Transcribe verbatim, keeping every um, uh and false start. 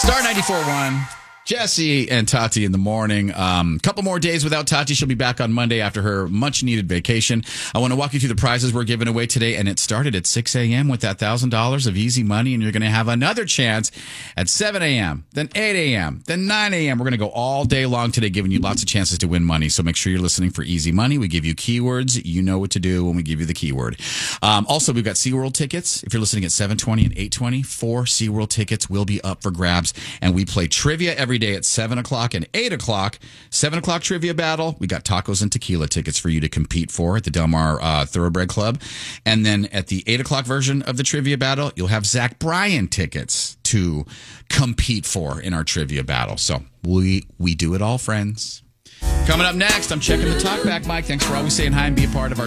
Star ninety-four point one. Jesse and Tati in the morning. A um, couple more days without Tati. She'll be back on Monday after her much-needed vacation. I want to walk you through the prizes we're giving away today, and it started at six a.m. with that one thousand dollars of easy money, and you're going to have another chance at seven a.m., then eight a.m., then nine a.m. We're going to go all day long today giving you lots of chances to win money, so make sure you're listening for easy money. We give you keywords. You know what to do when we give you the keyword. Um, also, we've got SeaWorld tickets. If you're listening at seven twenty and eight twenty, four SeaWorld tickets will be up for grabs, and we play trivia every day at seven o'clock and eight o'clock. seven o'clock trivia battle. We got tacos and tequila tickets for you to compete for at the Del Mar uh, Thoroughbred Club. And then at the eight o'clock version of the trivia battle, you'll have Zach Bryan tickets to compete for in our trivia battle. So we we do it all, friends. Coming up next, I'm checking the talk back, Mike. Thanks for always saying hi and be a part of our